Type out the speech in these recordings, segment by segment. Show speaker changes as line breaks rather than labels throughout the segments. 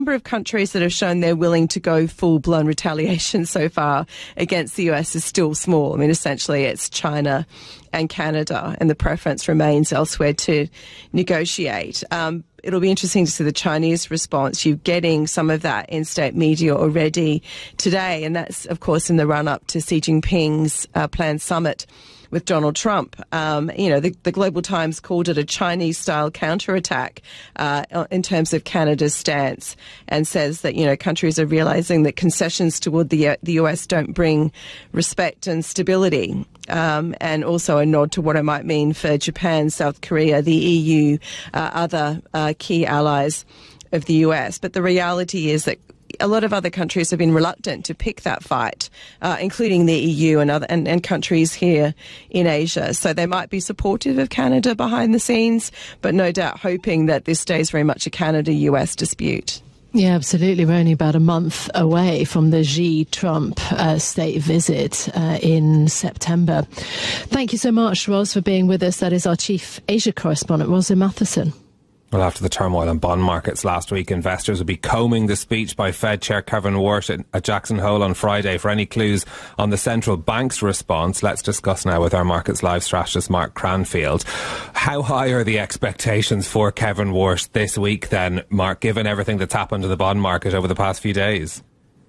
number of countries that have shown they're willing to go full-blown retaliation so far against the US is still small. I mean, essentially it's China and Canada, and the preference remains elsewhere to negotiate. It'll be interesting to see the Chinese response. You're getting some of that in state media already today, and that's, of course, in the run-up to Xi Jinping's planned summit with Donald Trump. The Global Times called it a Chinese-style counterattack in terms of Canada's stance, and says that, countries are realising that concessions toward the US don't bring respect and stability. And also a nod to what it might mean for Japan, South Korea, the EU, other key allies of the US. But the reality is that a lot of other countries have been reluctant to pick that fight, including the EU and countries here in Asia. So they might be supportive of Canada behind the scenes, but no doubt hoping that this stays very much a Canada-US dispute.
Yeah, absolutely. We're only about a month away from the Xi-Trump state visit in September. Thank you so much, Ros, for being with us. That is our chief Asia correspondent, Rosa Matheson.
Well, after the turmoil in bond markets last week, investors will be combing the speech by Fed Chair Kevin Warsh at Jackson Hole on Friday for any clues on the central bank's response. Let's discuss now with our Markets Live strategist, Mark Cranfield. How high are the expectations for Kevin Warsh this week then, Mark, given everything that's happened to the bond market over the past few days?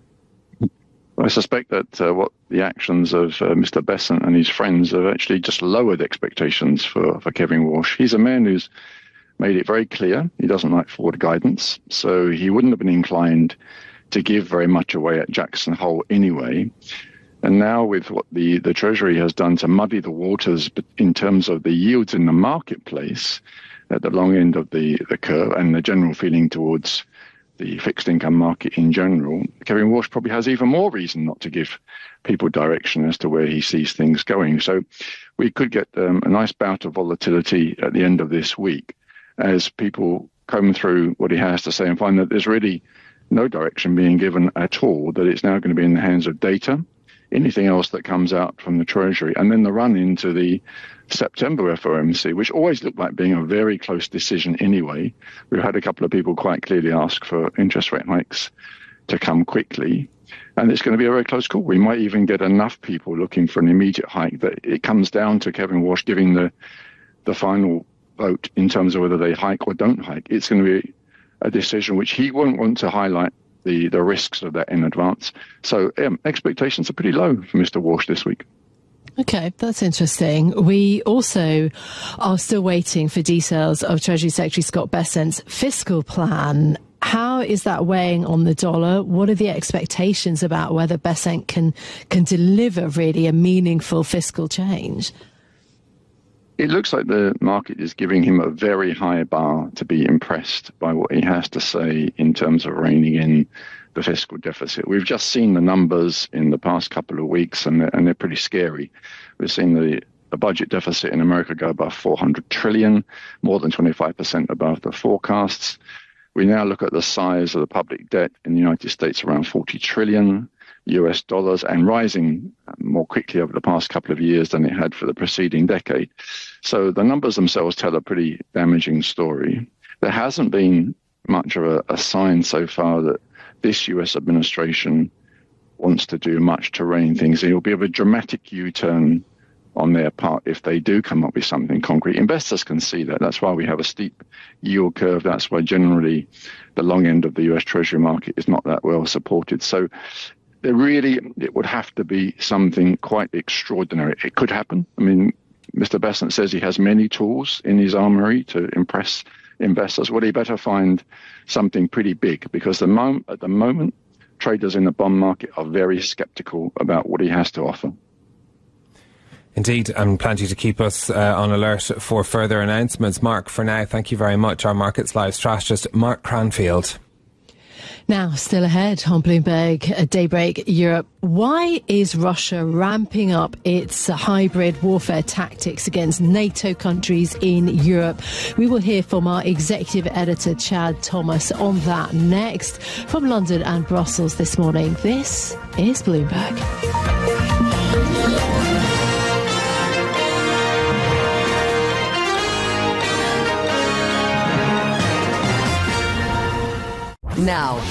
I suspect that what the actions of Mr. Bessent and his friends have actually just lowered expectations for Kevin Warsh. He's a man who's made it very clear he doesn't like forward guidance, so he wouldn't have been inclined to give very much away at Jackson Hole anyway. And now with what the Treasury has done to muddy the waters in terms of the yields in the marketplace at the long end of the curve and the general feeling towards the fixed income market in general, Kevin Warsh probably has even more reason not to give people direction as to where he sees things going. So we could get a nice bout of volatility at the end of this week as people comb through what he has to say and find that there's really no direction being given at all, that it's now going to be in the hands of data, anything else that comes out from the Treasury, and then the run into the September FOMC, which always looked like being a very close decision anyway. We've had a couple of people quite clearly ask for interest rate hikes to come quickly, and it's going to be a very close call. We might even get enough people looking for an immediate hike that it comes down to Kevin Warsh giving the final vote in terms of whether they hike or don't hike. It's going to be a decision which he won't want to highlight the risks of that in advance. So expectations are pretty low for Mr. Warsh this week.
Okay, that's interesting. We also are still waiting for details of Treasury Secretary Scott Bessent's fiscal plan. How is that weighing on the dollar? What are the expectations about whether Bessent can deliver really a meaningful fiscal change?
It looks like the market is giving him a very high bar to be impressed by what he has to say in terms of reining in the fiscal deficit. We've just seen the numbers in the past couple of weeks, and they're pretty scary. We've seen the budget deficit in America go above 400 trillion, more than 25% above the forecasts. We now look at the size of the public debt in the United States, around 40 trillion US dollars, and rising more quickly over the past couple of years than it had for the preceding decade. So the numbers themselves tell a pretty damaging story. There hasn't been much of a sign so far that this US administration wants to do much to rein things in. It'll be of a dramatic U-turn on their part if they do come up with something concrete. Investors can see that. That's why we have a steep yield curve. That's why generally the long end of the US Treasury market is not that well supported. So it would have to be something quite extraordinary. It could happen. I mean, Mr. Bessent says he has many tools in his armory to impress investors. Well, he better find something pretty big, because at the moment, traders in the bond market are very sceptical about what he has to offer.
Indeed, and plenty to keep us on alert for further announcements. Mark, for now, thank you very much. Our Markets Live strategist, Mark Cranfield.
Now, still ahead on Bloomberg at Daybreak Europe, why is Russia ramping up its hybrid warfare tactics against NATO countries in Europe? We will hear from our executive editor, Chad Thomas, on that next. From London and Brussels this morning, this is Bloomberg.
Now,